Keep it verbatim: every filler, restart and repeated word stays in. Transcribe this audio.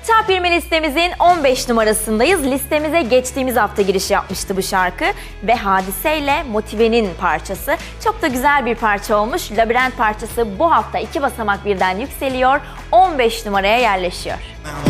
Top yirmi listemizin on beş numarasındayız. Listemize geçtiğimiz hafta giriş yapmıştı bu şarkı ve Hadise ile Motive'nin parçası. Çok da güzel bir parça olmuş. Labirent parçası bu hafta iki basamak birden yükseliyor, on beş numaraya yerleşiyor.